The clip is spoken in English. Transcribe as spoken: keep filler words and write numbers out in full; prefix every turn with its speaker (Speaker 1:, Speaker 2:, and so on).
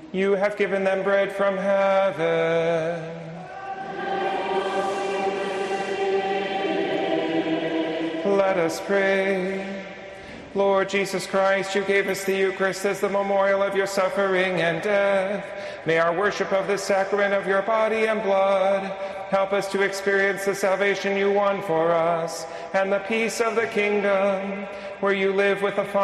Speaker 1: You have given them bread from heaven. Let us pray. Lord Jesus Christ, you gave us the Eucharist as the memorial of your suffering and death. May our worship of this sacrament of your body and blood help us to experience the salvation you won for us and the peace of the kingdom, where you live with the Father